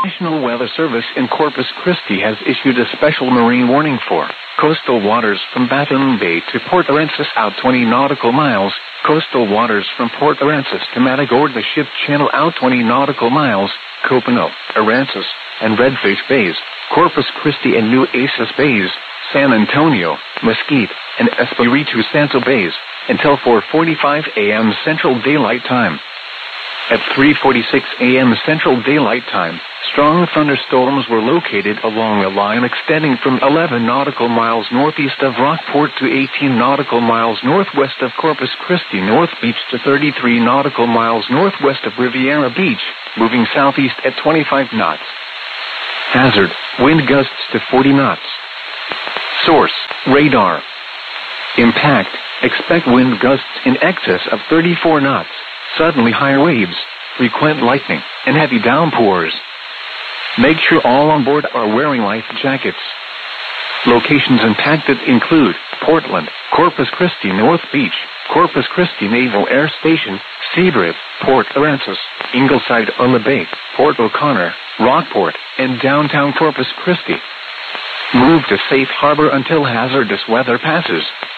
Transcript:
National Weather Service in Corpus Christi has issued a special marine warning for coastal waters from Baffin Bay to Port Aransas out 20 nautical miles, coastal waters from Port Aransas to Matagorda Ship Channel out 20 nautical miles, Copano, Aransas, and Redfish Bays, Corpus Christi and New Aces Bays, San Antonio, Mesquite, and Espiritu Santo Bays, until 4:45 a.m. Central Daylight Time. At 3:46 a.m. Central Daylight Time, strong thunderstorms were located along a line extending from 11 nautical miles northeast of Rockport to 18 nautical miles northwest of Corpus Christi North Beach to 33 nautical miles northwest of Riviera Beach, moving southeast at 25 knots. Hazard, wind gusts to 40 knots. Source, radar. Impact, expect wind gusts in excess of 34 knots, suddenly high waves, frequent lightning, and heavy downpours. Make sure all on board are wearing life jackets. Locations impacted include Portland, Corpus Christi North Beach, Corpus Christi Naval Air Station, Seabrib, Port Aransas, Ingleside on the Bay, Port O'Connor, Rockport, and downtown Corpus Christi. Move to safe harbor until hazardous weather passes.